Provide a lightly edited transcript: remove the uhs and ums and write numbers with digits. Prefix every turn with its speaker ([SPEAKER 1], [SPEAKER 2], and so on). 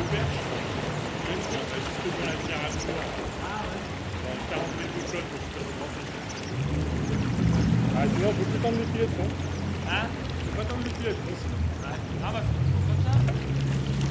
[SPEAKER 1] perche. Même si en fait, juste pour la pierre à jour.
[SPEAKER 2] Ah ouais.
[SPEAKER 1] Dans 40 mètres de shot, pour tout à fait. Ah, sinon, faut plus tendre les filets de fond.
[SPEAKER 2] Hein?
[SPEAKER 1] Faut pas tendre les filets de fond, sinon.
[SPEAKER 2] Ouais. Ah bah, comme ça.